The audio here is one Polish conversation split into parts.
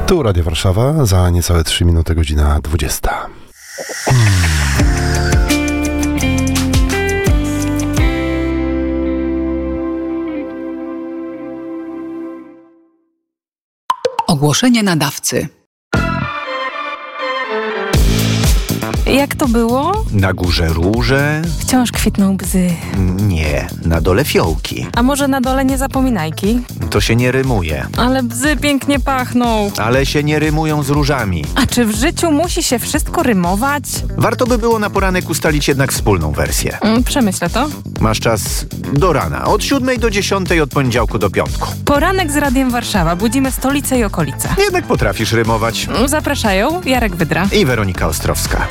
Tu Radio Warszawa, za niecałe 3 minuty, godzina 20. Ogłoszenie nadawcy. Jak to było? Na górze róże? Wciąż kwitną bzy. Nie, na dole fiołki. A może na dole niezapominajki? To się nie rymuje. Ale bzy pięknie pachną. Ale się nie rymują z różami. A czy w życiu musi się wszystko rymować? Warto by było na poranek ustalić jednak wspólną wersję. Przemyślę to. Masz czas do rana, od 7 do 10, od poniedziałku do piątku. Poranek z Radiem Warszawa. Budzimy stolicę i okolice. Jednak potrafisz rymować. Zapraszają Jarek Wydra I Weronika Ostrowska.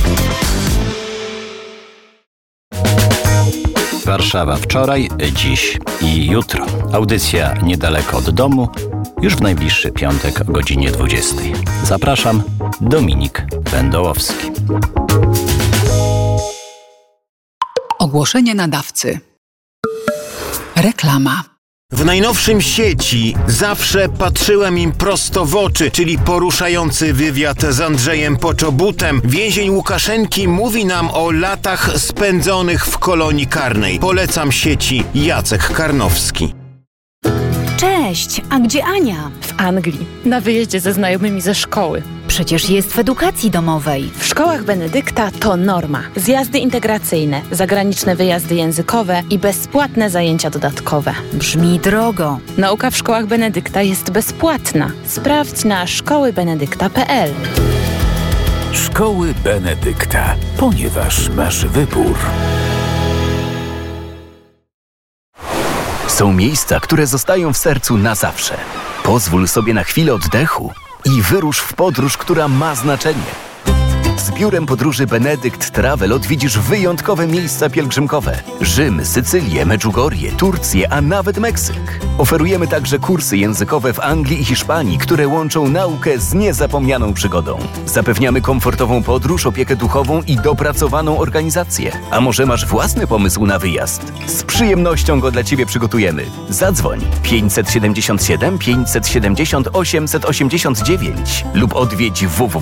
Warszawa wczoraj, dziś i jutro. Audycja niedaleko od domu, już w najbliższy piątek o godzinie 20. Zapraszam, Dominik Wędołowski. Ogłoszenie nadawcy. Reklama. W najnowszym Sieci zawsze patrzyłem im prosto w oczy, czyli poruszający wywiad z Andrzejem Poczobutem. Więzień Łukaszenki mówi nam o latach spędzonych w kolonii karnej. Polecam Sieci. Jacek Karnowski. Cześć, a gdzie Ania? w Anglii. Na wyjeździe ze znajomymi ze szkoły. Przecież jest w edukacji domowej. W szkołach Benedykta to norma. Zjazdy integracyjne, zagraniczne wyjazdy językowe i bezpłatne zajęcia dodatkowe. Brzmi drogo. Nauka w szkołach Benedykta jest bezpłatna. Sprawdź na szkołybenedykta.pl. Szkoły Benedykta, ponieważ masz wybór. Są miejsca, które zostają w sercu na zawsze. Pozwól sobie na chwilę oddechu i wyrusz w podróż, która ma znaczenie. Z biurem podróży Benedykt Travel odwiedzisz wyjątkowe miejsca pielgrzymkowe. Rzym, Sycylię, Medjugorje, Turcję, a nawet Meksyk. Oferujemy także kursy językowe w Anglii i Hiszpanii, które łączą naukę z niezapomnianą przygodą. Zapewniamy komfortową podróż, opiekę duchową i dopracowaną organizację. A może masz własny pomysł na wyjazd? Z przyjemnością go dla Ciebie przygotujemy. Zadzwoń 577 570 889 lub odwiedź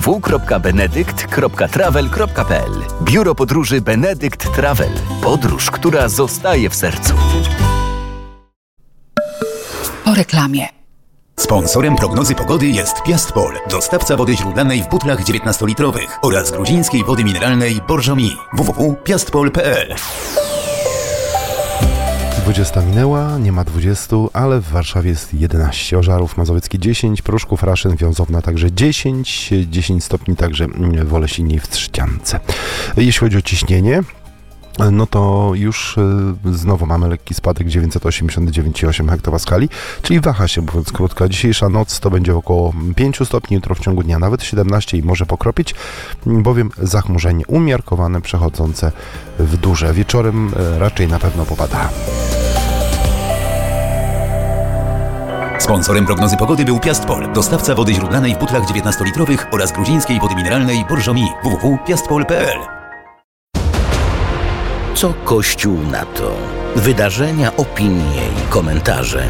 www.benedykt.travel.pl. Biuro podróży Benedykt Travel. Podróż, która zostaje w sercu. Po reklamie. Sponsorem prognozy pogody jest Piastpol, dostawca wody źródlanej w butlach 19-litrowych oraz gruzińskiej wody mineralnej Borżomi. www.piastpol.pl. 20 minęła, nie ma 20, ale w Warszawie jest 11, Ożarów Mazowiecki 10, Pruszków, Raszyn, Wiązowna także 10 stopni także w Olesinie i w Trzciance. Jeśli chodzi o ciśnienie, no to już znowu mamy lekki spadek 989,8 hektopaskali, czyli waha się, mówiąc krótko. Dzisiejsza noc to będzie około 5 stopni, jutro w ciągu dnia nawet 17 i może pokropić, bowiem zachmurzenie umiarkowane, przechodzące w duże. Wieczorem raczej na pewno popada. Sponsorem prognozy pogody był Piastpol, dostawca wody źródlanej w butlach 19-litrowych oraz gruzińskiej wody mineralnej Borżomi. www.piastpol.pl. Co Kościół na to? Wydarzenia, opinie i komentarze.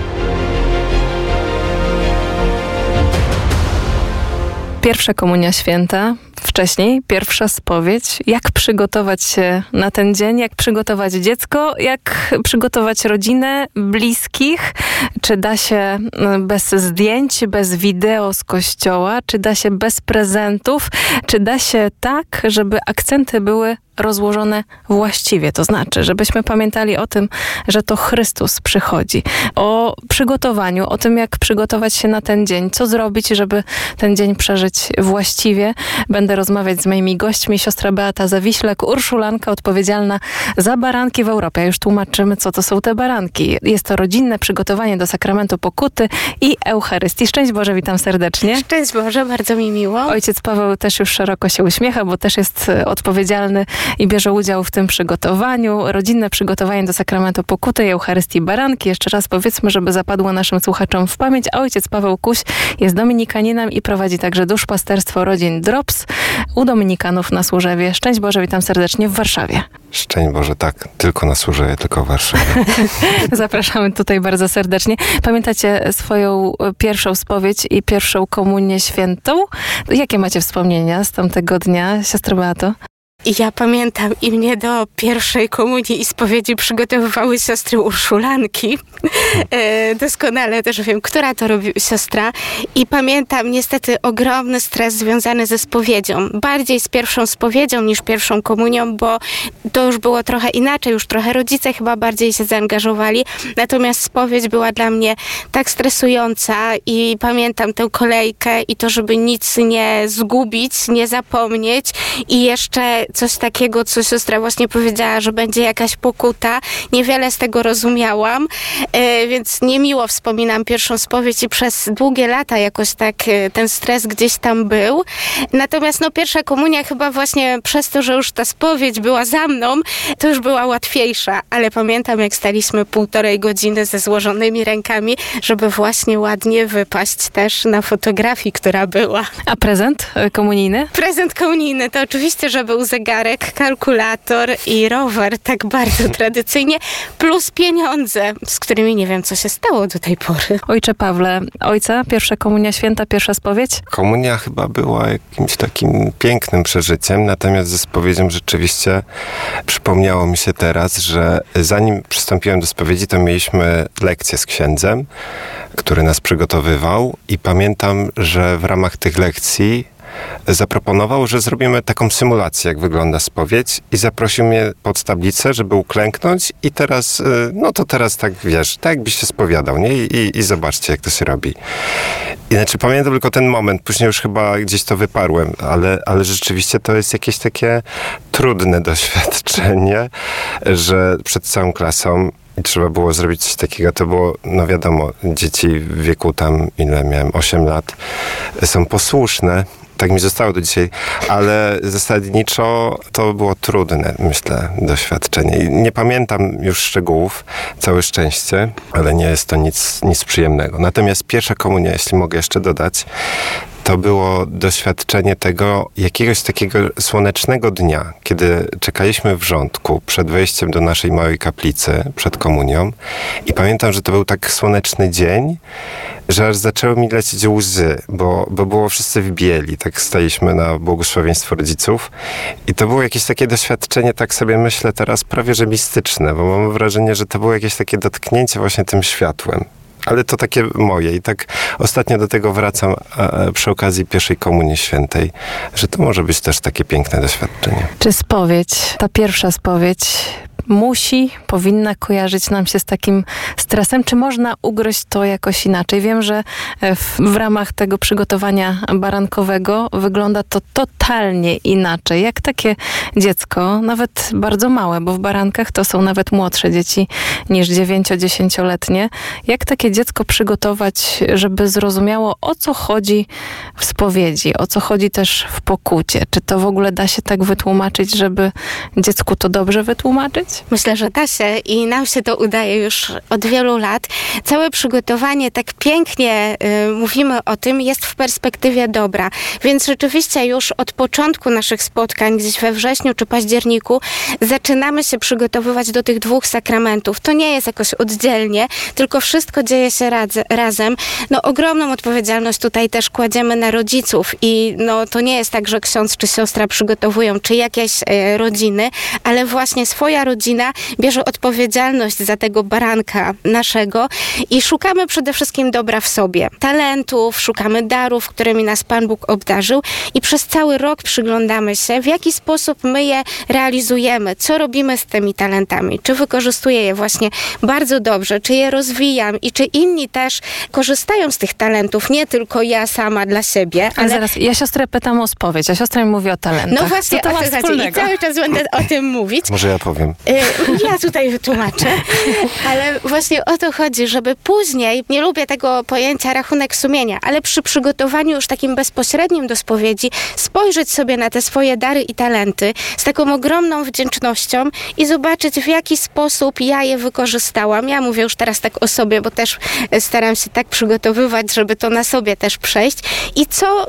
Pierwsza komunia święta, wcześniej pierwsza spowiedź. Jak przygotować się na ten dzień, jak przygotować dziecko, jak przygotować rodzinę, bliskich. Czy da się bez zdjęć, bez wideo z kościoła, czy da się bez prezentów, czy da się tak, żeby akcenty były rozłożone właściwie, to znaczy, żebyśmy pamiętali o tym, że to Chrystus przychodzi, o przygotowaniu, o tym, jak przygotować się na ten dzień, co zrobić, żeby ten dzień przeżyć właściwie. Będę rozmawiać z moimi gośćmi, siostra Beata Zawiślek, urszulanka odpowiedzialna za baranki w Europie. Już tłumaczymy, co to są te baranki. Jest to rodzinne przygotowanie do sakramentu pokuty i Eucharystii. Szczęść Boże, witam serdecznie. Szczęść Boże, bardzo mi miło. Ojciec Paweł też już szeroko się uśmiecha, bo też jest odpowiedzialny i bierze udział w tym przygotowaniu. Rodzinne przygotowanie do sakramentu pokuty i Eucharystii Baranki. Jeszcze raz powiedzmy, żeby zapadło naszym słuchaczom w pamięć. Ojciec Paweł Kuś jest dominikaninem i prowadzi także duszpasterstwo rodzin Drops u dominikanów na Służewie. Szczęść Boże, witam serdecznie w Warszawie. Szczęść Boże, tak, tylko na Służewie, tylko w Warszawie. Zapraszamy tutaj bardzo serdecznie. Pamiętacie swoją pierwszą spowiedź i pierwszą komunię świętą? Jakie macie wspomnienia z tamtego dnia, siostro Beato? Ja pamiętam i mnie do pierwszej komunii i spowiedzi przygotowywały siostry Urszulanki. Doskonale też wiem, która to robi siostra. I pamiętam niestety ogromny stres związany ze spowiedzią. Bardziej z pierwszą spowiedzią niż pierwszą komunią, bo to już było trochę inaczej. Już trochę rodzice chyba bardziej się zaangażowali. Natomiast spowiedź była dla mnie tak stresująca i pamiętam tę kolejkę i to, żeby nic nie zgubić, nie zapomnieć i jeszcze coś takiego, co siostra właśnie powiedziała, że będzie jakaś pokuta. Niewiele z tego rozumiałam, więc niemiło wspominam pierwszą spowiedź i przez długie lata jakoś tak ten stres gdzieś tam był. Natomiast pierwsza komunia chyba właśnie przez to, że już ta spowiedź była za mną, to już była łatwiejsza, ale pamiętam, jak staliśmy 1,5 godziny ze złożonymi rękami, żeby właśnie ładnie wypaść też na fotografii, która była. A prezent komunijny? Prezent komunijny to oczywiście, że był zegarek, kalkulator i rower, tak bardzo tradycyjnie, plus pieniądze, z którymi nie wiem, co się stało do tej pory. Ojcze Pawle, ojca, pierwsza komunia święta, pierwsza spowiedź? Komunia chyba była jakimś takim pięknym przeżyciem, natomiast ze spowiedzią rzeczywiście przypomniało mi się teraz, że zanim przystąpiłem do spowiedzi, to mieliśmy lekcję z księdzem, który nas przygotowywał i pamiętam, że w ramach tych lekcji zaproponował, że zrobimy taką symulację, jak wygląda spowiedź i zaprosił mnie pod tablicę, żeby uklęknąć i teraz, teraz tak, wiesz, tak jakbyś się spowiadał, nie? I zobaczcie, jak to się robi. Inaczej pamiętam tylko ten moment, później już chyba gdzieś to wyparłem, ale rzeczywiście to jest jakieś takie trudne doświadczenie, że przed całą klasą i trzeba było zrobić coś takiego. To było, wiadomo, dzieci w wieku tam, ile miałem, 8 lat, są posłuszne. Tak mi zostało do dzisiaj, ale zasadniczo to było trudne, myślę, doświadczenie. I nie pamiętam już szczegółów, całe szczęście, ale nie jest to nic przyjemnego. Natomiast pierwsza komunia, jeśli mogę jeszcze dodać, to było doświadczenie tego jakiegoś takiego słonecznego dnia, kiedy czekaliśmy w rządku przed wejściem do naszej małej kaplicy, przed komunią. I pamiętam, że to był tak słoneczny dzień, że aż zaczęły mi lecieć łzy, bo było wszyscy w bieli. Tak staliśmy na błogosławieństwo rodziców. I to było jakieś takie doświadczenie, tak sobie myślę teraz, prawie że mistyczne, bo mam wrażenie, że to było jakieś takie dotknięcie właśnie tym światłem. Ale to takie moje i tak ostatnio do tego wracam przy okazji pierwszej komunii świętej, że to może być też takie piękne doświadczenie. Czy spowiedź, ta pierwsza spowiedź powinna kojarzyć nam się z takim stresem? Czy można ugryźć to jakoś inaczej? Wiem, że w ramach tego przygotowania barankowego wygląda to totalnie inaczej. Jak takie dziecko, nawet bardzo małe, bo w barankach to są nawet młodsze dzieci niż 9-10-letnie. Jak takie dziecko przygotować, żeby zrozumiało, o co chodzi w spowiedzi, o co chodzi też w pokucie? Czy to w ogóle da się tak wytłumaczyć, żeby dziecku to dobrze wytłumaczyć? Myślę, że da się i nam się to udaje już od wielu lat. Całe przygotowanie, tak pięknie mówimy o tym, jest w perspektywie dobra. Więc rzeczywiście już od początku naszych spotkań, gdzieś we wrześniu czy październiku, zaczynamy się przygotowywać do tych 2 sakramentów. To nie jest jakoś oddzielnie, tylko wszystko dzieje się razem. Ogromną odpowiedzialność tutaj też kładziemy na rodziców i to nie jest tak, że ksiądz czy siostra przygotowują, czy jakieś rodziny, ale właśnie swoja rodzina bierze odpowiedzialność za tego baranka naszego i szukamy przede wszystkim dobra w sobie. Talentów, szukamy darów, którymi nas Pan Bóg obdarzył i przez cały rok przyglądamy się, w jaki sposób my je realizujemy, co robimy z tymi talentami, czy wykorzystuję je właśnie bardzo dobrze, czy je rozwijam i czy inni też korzystają z tych talentów, nie tylko ja sama dla siebie. Ale zaraz, ja siostrę pytam o spowiedź, a siostra mi mówi o talentach. No właśnie, co to ma wspólnego? I cały czas będę o tym mówić. Może ja powiem. Ja tutaj wytłumaczę, ale właśnie o to chodzi, żeby później, nie lubię tego pojęcia rachunek sumienia, ale przy przygotowaniu już takim bezpośrednim do spowiedzi spojrzeć sobie na te swoje dary i talenty z taką ogromną wdzięcznością i zobaczyć, w jaki sposób ja je wykorzystałam. Ja mówię już teraz tak o sobie, bo też staram się tak przygotowywać, żeby to na sobie też przejść. I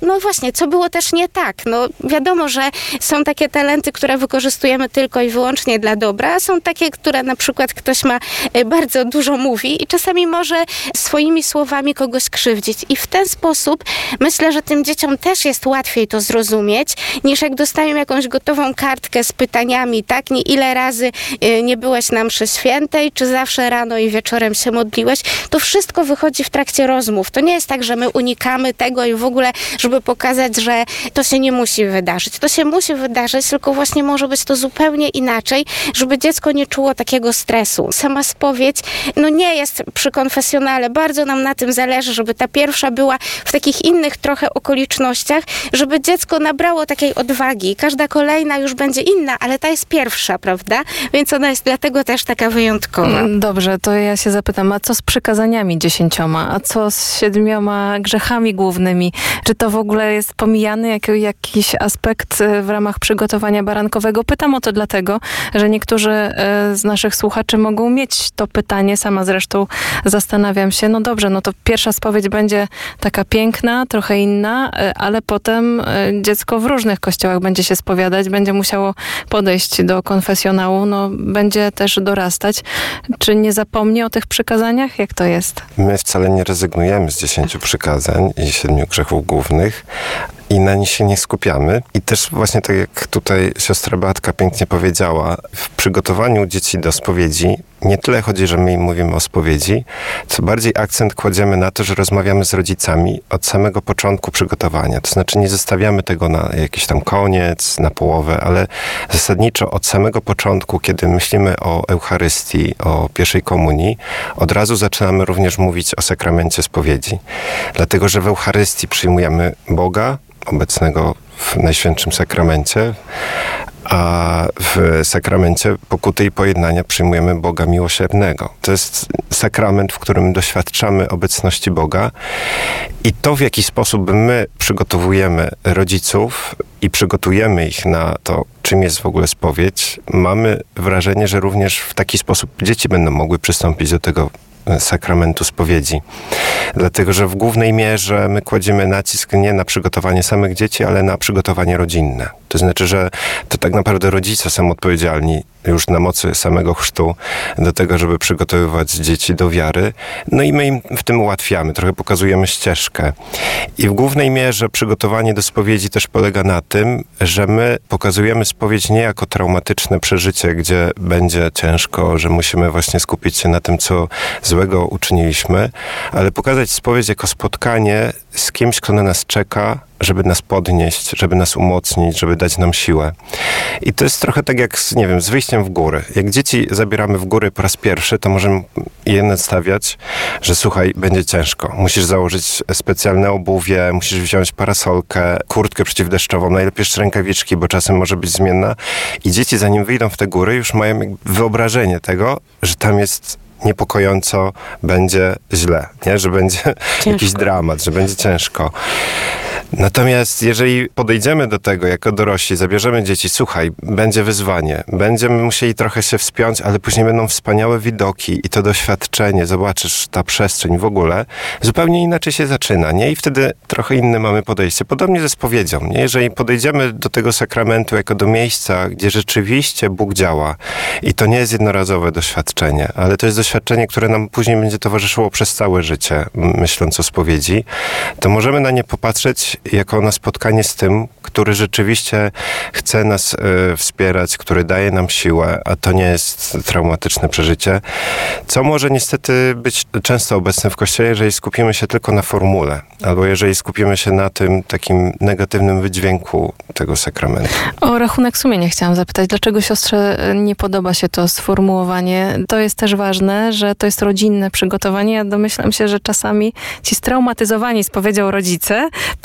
co było też nie tak. No wiadomo, że są takie talenty, które wykorzystujemy tylko i wyłącznie dla dobra, a są takie, które na przykład ktoś ma bardzo dużo mówi i czasami może swoimi słowami kogoś krzywdzić. I w ten sposób myślę, że tym dzieciom też jest łatwiej to zrozumieć, niż jak dostają jakąś gotową kartkę z pytaniami, tak? Ile razy nie byłeś na mszy świętej, czy zawsze rano i wieczorem się modliłeś. To wszystko wychodzi w trakcie rozmów. To nie jest tak, że my unikamy tego i w ogóle, żeby pokazać, że to się nie musi wydarzyć. To się musi wydarzyć, tylko właśnie może być to zupełnie inaczej, żeby dziecko nie czuło takiego stresu. Sama spowiedź, nie jest przy konfesjonale. Bardzo nam na tym zależy, żeby ta pierwsza była w takich innych trochę okolicznościach, żeby dziecko nabrało takiej odwagi. Każda kolejna już będzie inna, ale ta jest pierwsza, prawda? Więc ona jest dlatego też taka wyjątkowa. Dobrze, to ja się zapytam, a co z przykazaniami 10? A co z 7 grzechami głównymi? Czy to w ogóle jest pomijany jakiś aspekt w ramach przygotowania barankowego? Pytam o to dlatego, że niektórzy z naszych słuchaczy mogą mieć to pytanie, sama zresztą zastanawiam się, to pierwsza spowiedź będzie taka piękna, trochę inna, ale potem dziecko w różnych kościołach będzie się spowiadać, będzie musiało podejść do konfesjonału, będzie też dorastać. Czy nie zapomni o tych przykazaniach? Jak to jest? My wcale nie rezygnujemy z 10 przykazań i 7 grzechów głównych i na nich się nie skupiamy. I też właśnie tak jak tutaj siostra Beatka pięknie powiedziała, w przygotowaniu dzieci do spowiedzi nie tyle chodzi, że my im mówimy o spowiedzi, co bardziej akcent kładziemy na to, że rozmawiamy z rodzicami od samego początku przygotowania. To znaczy nie zostawiamy tego na jakiś tam koniec, na połowę, ale zasadniczo od samego początku, kiedy myślimy o Eucharystii, o pierwszej komunii, od razu zaczynamy również mówić o sakramencie spowiedzi. Dlatego, że w Eucharystii przyjmujemy Boga, obecnego w Najświętszym Sakramencie, a w sakramencie pokuty i pojednania przyjmujemy Boga miłosiernego. To jest sakrament, w którym doświadczamy obecności Boga i to, w jaki sposób my przygotowujemy rodziców i przygotujemy ich na to, czym jest w ogóle spowiedź, mamy wrażenie, że również w taki sposób dzieci będą mogły przystąpić do tego sakramentu spowiedzi. Dlatego, że w głównej mierze my kładziemy nacisk nie na przygotowanie samych dzieci, ale na przygotowanie rodzinne. To znaczy, że to tak naprawdę rodzice są odpowiedzialni już na mocy samego chrztu do tego, żeby przygotowywać dzieci do wiary. I my im w tym ułatwiamy, trochę pokazujemy ścieżkę. I w głównej mierze przygotowanie do spowiedzi też polega na tym, że my pokazujemy spowiedź nie jako traumatyczne przeżycie, gdzie będzie ciężko, że musimy właśnie skupić się na tym, co złego uczyniliśmy, ale pokazać spowiedź jako spotkanie z kimś, kto na nas czeka, żeby nas podnieść, żeby nas umocnić, żeby dać nam siłę. I to jest trochę tak jak z wyjściem w góry. Jak dzieci zabieramy w góry po raz pierwszy, to możemy je nastawiać, że słuchaj, będzie ciężko. Musisz założyć specjalne obuwie, musisz wziąć parasolkę, kurtkę przeciwdeszczową, najlepiej jeszcze rękawiczki, bo czasem może być zmienna. I dzieci, zanim wyjdą w te góry, już mają wyobrażenie tego, że tam jest niepokojąco, będzie źle, nie? Że będzie jakiś dramat, że będzie ciężko. Natomiast jeżeli podejdziemy do tego jako dorośli, zabierzemy dzieci, słuchaj, będzie wyzwanie, będziemy musieli trochę się wspiąć, ale później będą wspaniałe widoki i to doświadczenie, zobaczysz, ta przestrzeń w ogóle, zupełnie inaczej się zaczyna, nie? I wtedy trochę inne mamy podejście. Podobnie ze spowiedzią, nie? Jeżeli podejdziemy do tego sakramentu jako do miejsca, gdzie rzeczywiście Bóg działa i to nie jest jednorazowe doświadczenie, ale to jest doświadczenie, które nam później będzie towarzyszyło przez całe życie, myśląc o spowiedzi, to możemy na nie popatrzeć jako na spotkanie z tym, który rzeczywiście chce nas wspierać, który daje nam siłę, a to nie jest traumatyczne przeżycie, co może niestety być często obecne w Kościele, jeżeli skupimy się tylko na formule, albo jeżeli skupimy się na tym takim negatywnym wydźwięku tego sakramentu. O rachunek sumienia chciałam zapytać, dlaczego siostrze nie podoba się to sformułowanie? To jest też ważne, że to jest rodzinne przygotowanie. Ja domyślam się, że czasami ci straumatyzowani spowiedzią rodzice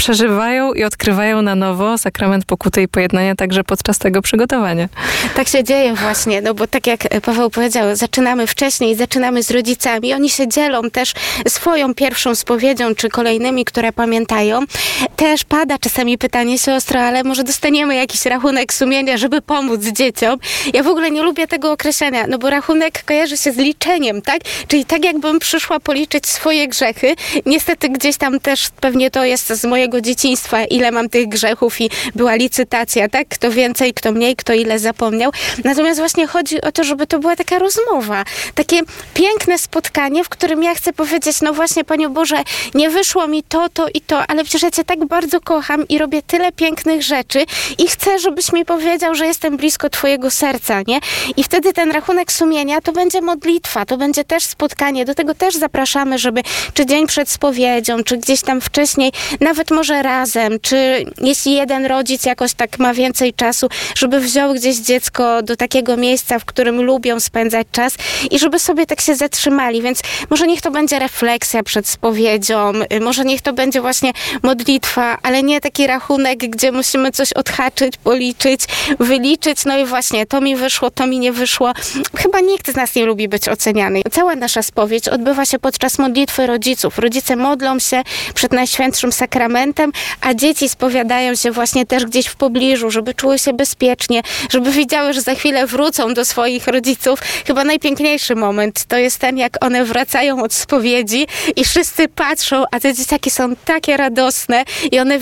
przeżywają i odkrywają na nowo sakrament pokuty i pojednania także podczas tego przygotowania. Tak się dzieje właśnie, no bo tak jak Paweł powiedział, zaczynamy wcześniej, zaczynamy z rodzicami. Oni się dzielą też swoją pierwszą spowiedzią, czy kolejnymi, które pamiętają. Też pada czasami pytanie, siostro, ale może dostaniemy jakiś rachunek sumienia, żeby pomóc dzieciom. Ja w ogóle nie lubię tego określenia, no bo rachunek kojarzy się z liczeniem, tak? Czyli tak jakbym przyszła policzyć swoje grzechy. Niestety gdzieś tam też pewnie to jest z mojego dzieciństwa, ile mam tych grzechów i była licytacja, tak? Kto więcej, kto mniej, kto ile zapomniał. Natomiast właśnie chodzi o to, żeby to była taka rozmowa, takie piękne spotkanie, w którym ja chcę powiedzieć, no właśnie, Panie Boże, nie wyszło mi to i to, ale przecież ja Cię tak bardzo kocham i robię tyle pięknych rzeczy i chcę, żebyś mi powiedział, że jestem blisko Twojego serca, nie? I wtedy ten rachunek sumienia to będzie modlitwa, to będzie też spotkanie, do tego też zapraszamy, żeby czy dzień przed spowiedzią, czy gdzieś tam wcześniej, nawet może razem, czy jeśli jeden rodzic jakoś tak ma więcej czasu, żeby wziął gdzieś dziecko do takiego miejsca, w którym lubią spędzać czas i żeby sobie tak się zatrzymali, więc może niech to będzie refleksja przed spowiedzią, może niech to będzie właśnie modlitwa, ale nie taki rachunek, gdzie musimy coś odhaczyć, policzyć, wyliczyć, no i właśnie to mi wyszło, to mi nie wyszło. Chyba nikt z nas nie lubi być oceniany. Cała nasza spowiedź odbywa się podczas modlitwy rodziców. Rodzice modlą się przed Najświętszym Sakramentem, a dzieci spowiadają się właśnie też gdzieś w pobliżu, żeby czuły się bezpiecznie, żeby widziały, że za chwilę wrócą do swoich rodziców. Chyba najpiękniejszy moment to jest ten, jak one wracają od spowiedzi i wszyscy patrzą, a te dzieciaki są takie radosne i one